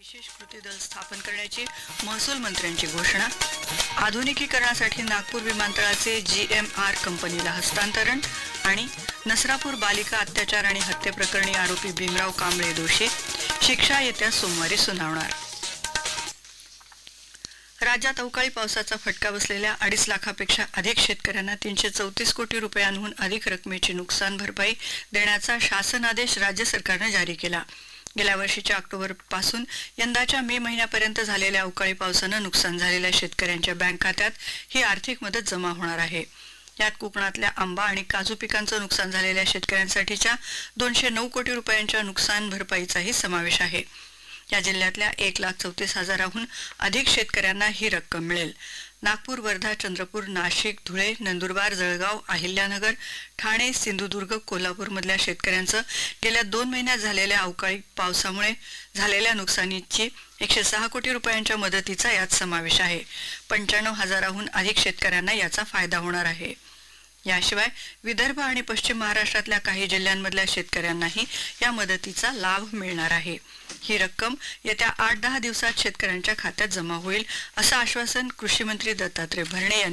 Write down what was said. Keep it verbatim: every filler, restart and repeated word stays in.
विशेष कृती दल स्थापन करण्याची महसूल मंत्र्यांची घोषणा. आधुनिकीकरणासाठी नागपूर विमानतळाचे जी एम आर कंपनीला हस्तांतरण. आणि नसरापूर बालिका अत्याचार आणि हत्येप्रकरणी आरोपी भीमराव कांबळे दोषी. शिक्षा येत्या सोमवारी सुनावणार. राज्यात अवकाळी पावसाचा फटका बसलेल्या अडीच लाखापेक्षा अधिक शेतकऱ्यांना तीनशे चौतीस कोटी रुपयांहून अधिक रकमेची नुकसान भरपाई देण्याचा शासन आदेश राज्य सरकारनं जारी केला. गेल्या वर्षीच्या ऑक्टोबरपासून यंदाच्या मे महिन्यापर्यंत झालेल्या अवकाळी पावसानं नुकसान झालेल्या शेतकऱ्यांच्या बँक खात्यात ही आर्थिक मदत जमा होणार आहे. यात कोकणातल्या आंबा आणि काजू पिकांचं नुकसान झालेल्या शेतकऱ्यांसाठीच्या दोनशे नऊ कोटी रुपयांच्या नुकसान भरपाईचाही समावेश आहे. या जिल्ह्यातल्या एक लाख चौतीस हजाराहून अधिक शेतकऱ्यांना ही रक्कम मिळेल. नागपूर, वर्धा, चंद्रपूर, नाशिक, धुळे, नंदुरबार, जळगाव, अहिल्यानगर, ठाणे, सिंधुदुर्ग, कोल्हापूरमधल्या शेतकऱ्यांचं गेल्या दोन महिन्यात झालेल्या अवकाळी पावसामुळे झालेल्या नुकसानीची एकशे सहा कोटी रुपयांच्या मदतीचा यात समावेश आहे. पंच्याण्णव हजाराहून अधिक शेतकऱ्यांना याचा फायदा होणार आहे. याशिवाय विदर्भ आणि पश्चिम महाराष्ट्रातल्या काही जिल्ह्यांमधल्या शेतकऱ्यांनाही या मदतीचा लाभ मिळणार आहे. ही रक्कम येत्या आठ दहा दिवसात शेतकऱ्यांच्या खात्यात जमा होईल असं आश्वासन कृषी मंत्री दत्तात्रय भरणे यांनी